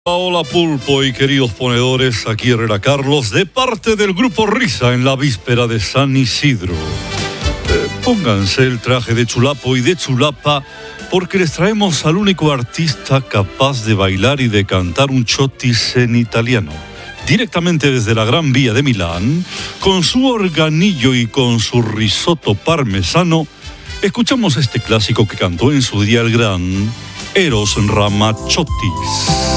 Hola Pulpo y queridos ponedores, aquí Herrera Carlos, de parte del Grupo Risa en la víspera de San Isidro. Pónganse el traje de chulapo y de chulapa, porque les traemos al único artista capaz de bailar y de cantar un chotis en italiano. Directamente desde la Gran Vía de Milán, con su organillo y con su risotto parmesano, escuchamos este clásico que cantó en su día el gran Eros Ramazzotti.